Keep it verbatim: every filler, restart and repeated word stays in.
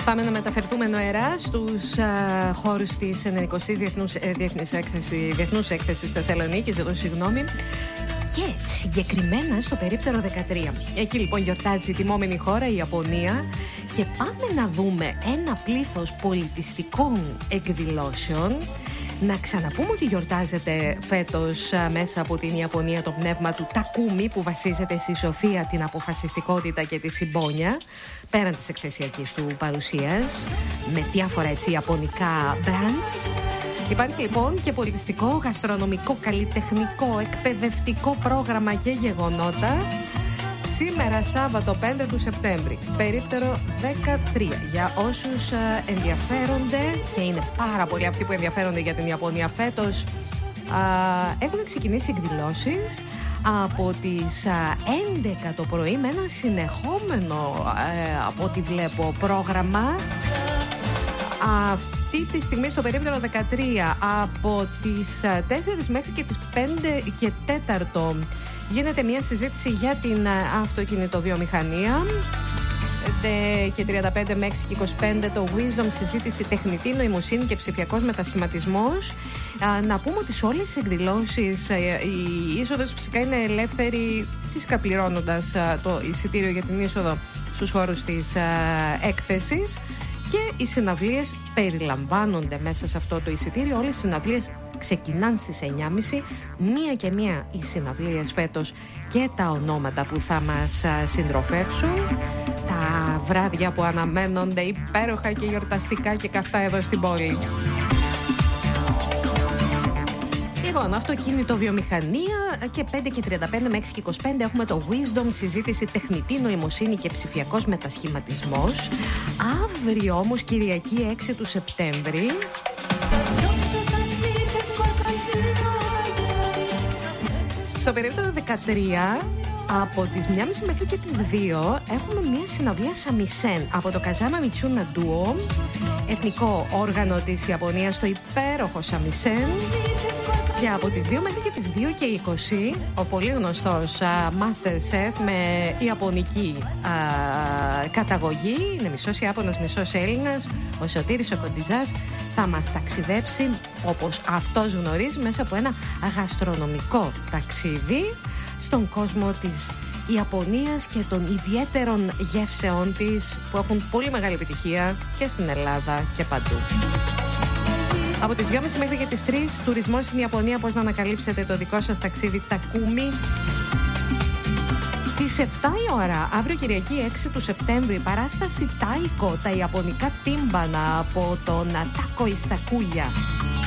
Πάμε να μεταφερθούμε νοερά στους uh, χώρους της ενενηκοστής Διεθνούς, ε, Διεθνής Έκθεση, Διεθνούς Έκθεσης Θεσσαλονίκης, εδώ συγγνώμη, και συγκεκριμένα στο περίπτερο δεκατρία. Εκεί λοιπόν γιορτάζει η τιμόμενη χώρα, η Ιαπωνία, και πάμε να δούμε ένα πλήθος πολιτιστικών εκδηλώσεων. Να ξαναπούμε ότι γιορτάζεται φέτος μέσα από την Ιαπωνία το πνεύμα του Τακούμι, που βασίζεται στη σοφία, την αποφασιστικότητα και τη συμπόνια, πέραν της εκθεσιακής του παρουσίας, με διάφορα έτσι ιαπωνικά brands. Υπάρχει λοιπόν και πολιτιστικό, γαστρονομικό, καλλιτεχνικό, εκπαιδευτικό πρόγραμμα και γεγονότα. Σήμερα Σάββατο πέντε του Σεπτέμβρη, περίπτερο δεκατρία. Για όσους α, ενδιαφέρονται, και είναι πάρα πολλοί αυτοί που ενδιαφέρονται για την Ιαπωνία φέτος, α, έχουν ξεκινήσει εκδηλώσεις από τις α, έντεκα το πρωί με ένα συνεχόμενο, α, από ό,τι βλέπω, πρόγραμμα. Αυτή τη στιγμή στο περίπτερο δεκατρία από τις α, τέσσερις μέχρι και τις πέντε και τέταρτο γίνεται μια συζήτηση για την αυτοκινητοβιομηχανία, και τριάντα πέντε με έξι και είκοσι πέντε το Wisdom, συζήτηση τεχνητή νοημοσύνη και ψηφιακός μετασχηματισμός. Να πούμε ότι σε όλες τις εκδηλώσεις η είσοδος φυσικά είναι ελεύθερη, φυσικά πληρώνοντας το εισιτήριο για την είσοδο στους χώρους της έκθεσης, και οι συναυλίες περιλαμβάνονται μέσα σε αυτό το εισιτήριο. Όλες οι συναυλίες ξεκινάνε στις εννιά και μισή, μία και μία οι συναυλίες φέτος και τα ονόματα που θα μας συντροφεύσουν. Τα βράδια που αναμένονται υπέροχα και γιορταστικά και καυτά εδώ στην πόλη. Λοιπόν, αυτοκίνητο βιομηχανία, και πέντε και τριάντα πέντε με έξι και είκοσι πέντε έχουμε το Wisdom, συζήτηση τεχνητή νοημοσύνη και ψηφιακός μετασχηματισμός. Αύριο όμως, Κυριακή έξι του Σεπτέμβρη, στο περίπτερο δεκατρία, από τις μία και μισή μέχρι και τις δύο, έχουμε μια συναυλία Σαμισέν από το Καζάμα Μιτσούνα Ντουο, εθνικό όργανο της Ιαπωνίας, το υπέροχο Σαμισέν. Και από τις δύο μέχρι και τις δύο και είκοσι, ο πολύ γνωστός uh, Master Chef με ιαπωνική uh, καταγωγή, είναι μισός Ιάπωνας, μισός Έλληνας, ο Σωτήρης ο Κοντιζάς, θα μας ταξιδέψει, όπως αυτός γνωρίζει, μέσα από ένα γαστρονομικό ταξίδι στον κόσμο της Ιαπωνίας και των ιδιαίτερων γεύσεών της, που έχουν πολύ μεγάλη επιτυχία και στην Ελλάδα και παντού. Από τις δυόμιση μέχρι και τις τρεις, τουρισμός στην Ιαπωνία, πώς να ανακαλύψετε το δικό σας ταξίδι Τακούμι. Στις επτά η ώρα, αύριο Κυριακή έξι του Σεπτέμβρη, παράσταση Τάικο, τα ιαπωνικά τύμπανα από τον Τάκο Ιστακούλια.